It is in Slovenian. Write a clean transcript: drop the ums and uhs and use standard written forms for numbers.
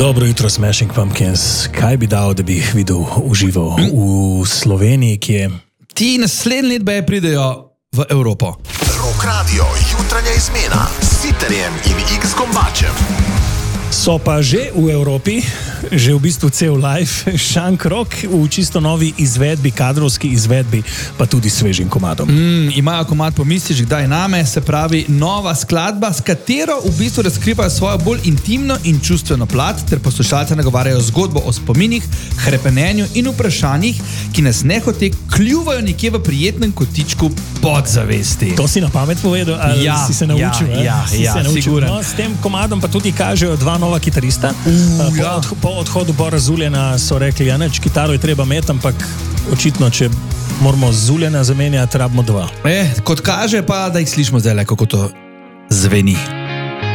Dobro jutro, Smashing Pumpkins. Kaj bi dal, da bi jih videl v živo v Sloveniji, ki je... Ti naslednje let pridejo v Evropo. Rock Radio, jutranja izmena s Siterjem in X-Kombačem. So pa že v Evropi, že v bistvu cel live, Šank Rock v čisto novi izvedbi, kadrovski izvedbi, pa tudi svežim komadom. Imajo komad Pomisliš kdaj name, se pravi nova skladba, s katero v bistvu razkrivajo svojo bolj intimno in čustveno plat, ter poslušalce nagovarjajo zgodbo o spominih, hrepenenju in vprašanjih, ki nas nehote kljuvajo nekje v prijetnem kotičku podzavesti. To si na pamet povedal, ali si se naučil? Siguren. No, s tem komadom pa tudi kažejo dva nova kitarista. Po odhodu Bora Zuljana so rekli, ja neč, kitaro je treba imeti, ampak očitno, če moramo Zuljana zamenjati, rabimo dva. Kot kaže pa, da jih slišimo zdaj, kako to zveni.